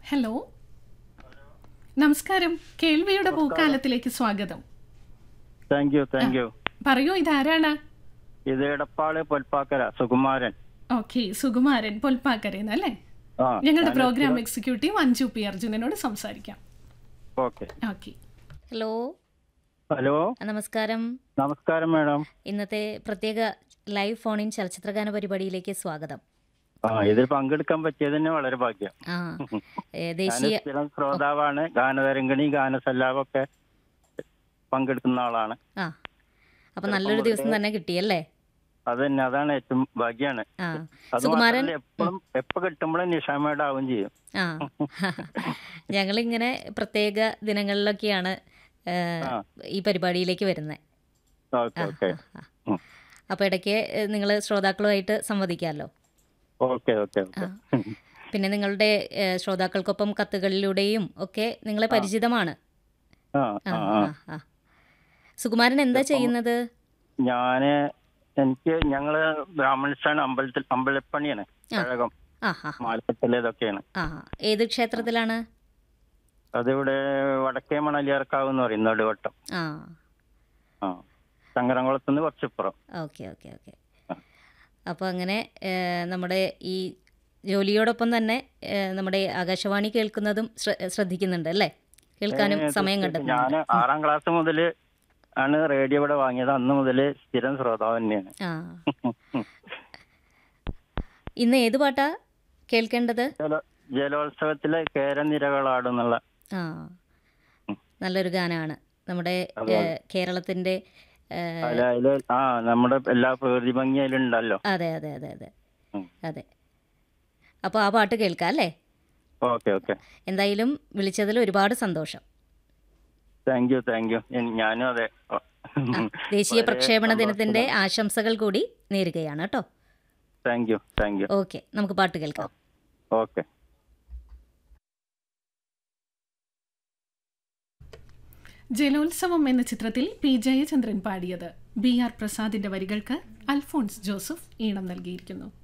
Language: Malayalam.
ഹലോ, നമസ്കാരം. കേൾവിയുടെ പൂക്കാലത്തിലേക്ക് സ്വാഗതം. Thank you. പറയൂ, ഇതാരാണ്? ഇത് എടപ്പാള് പൊൽപ്പാക്കര സുകുമാരൻ. ഓക്കെ, സുകുമാരൻ പൊൽപ്പാക്കരേന്നല്ലേ? ആ, ഞങ്ങളുടെ പ്രോഗ്രാം എക്സിക്യൂട്ടീവ് അഞ്ജു പി അർജുനനോട് സംസാരിക്കാം. ഓക്കെ. ഹലോ. ഹലോ, നമസ്കാരം. നമസ്കാരം മാഡം. ഇന്നത്തെ പ്രത്യേക ലൈവ് ഫോണിൻ ചലച്ചിത്രഗാന പരിപാടിയിലേക്ക് സ്വാഗതം. ഇതിൽ പങ്കെടുക്കാൻ പറ്റിയത് തന്നെ വളരെ ഭാഗ്യം. ദേശീയ സ്ഥിരം ശ്രോതാവാണ്. ഗാനതരംഗിണി, ഗാനസല്ലാപൊക്കെ പങ്കെടുക്കുന്ന ആളാണ്. അപ്പൊ നല്ലൊരു ദിവസം തന്നെ കിട്ടിയല്ലേ? അതന്നെ, അതാണ് ഏറ്റവും ഭാഗ്യാണ്. സുകുമാരൻ എപ്പോ കിട്ടുമ്പോഴും നിഷാമയുടെ ആവും ചെയ്യും. ഞങ്ങളിങ്ങനെ പ്രത്യേക ദിനങ്ങളിലൊക്കെയാണ് ഈ പരിപാടിയിലേക്ക് വരുന്നത്. അപ്പൊ ഇടയ്ക്ക് നിങ്ങൾ ശ്രോതാക്കളുമായിട്ട് സംവദിക്കാമല്ലോ. പിന്നെ നിങ്ങളുടെ ശ്രോതാക്കൾക്കൊപ്പം കത്തുകളിലൂടെയും ഒക്കെ നിങ്ങളെ പരിചിതമാണ്. സുകുമാരൻ എന്താ ചെയ്യുന്നത്? ഞങ്ങള് ബ്രാഹ്മണസ്ഥാണ്, അമ്പലപ്പണിയാണ്. മാലപ്പത്തിലേതൊക്കെയാണ്. ഏത് ക്ഷേത്രത്തിലാണ്? അതിവിടെ വടക്കേ മണലിയാർക്കാവ് എന്ന് പറയും, നെടുവട്ടം. ശങ്കരംകുളത്തുനിന്ന് കുറച്ചിപ്പുറം. ഓക്കെ. അപ്പോൾ അങ്ങനെ നമ്മുടെ ഈ ജോലിയോടൊപ്പം തന്നെ നമ്മുടെ ആകാശവാണി കേൾക്കുന്നതും ശ്രദ്ധിക്കുന്നുണ്ട് അല്ലേ? കേൾക്കാനും സമയം കണ്ടെത്തും. ഞാൻ 6ാം ക്ലാസ് മുതൽ ആണ് റേഡിയോ ഇവിടെ വാങ്ങിയത്. അന്ന് മുതൽ സ്ഥിരം ശ്രോതാവ് തന്നെയാണ്. ഇന്ന് ഏത് പാട്ടാ കേൾക്കേണ്ടത്? ജലോത്സവത്തിലെ കേരനിരകളാടുന്നുള്ള നല്ലൊരു ഗാനമാണ്. നമ്മുടെ കേരളത്തിന്റെ നമ്മുടെ എല്ലാ പ്രതിഭംഗിയിലുണ്ടല്ലോ. അതെ. അപ്പോൾ ആ പാട്ട് കേൾക്കാം അല്ലേ? ഓക്കെ. എന്തായാലും വിളിച്ചതിൽ ഒരുപാട് സന്തോഷം. Thank you. ഞാനും അതെ. ദേശീയ പ്രക്ഷേപണ ദിനത്തിന്റെ ആശംസകൾ കൂടി നേരുകയാണ് കേട്ടോ. Thank you. ഓക്കെ, നമുക്ക് പാട്ട് കേൾക്കാം. ഓക്കെ. ജലോത്സവം എന്ന ചിത്രത്തിൽ പി ജയചന്ദ്രൻ പാടിയത്. ബി ആർ പ്രസാദിന്റെ വരികൾക്ക് അൽഫോൺസ് ജോസഫ് ഈണം നൽകിയിരിക്കുന്നു.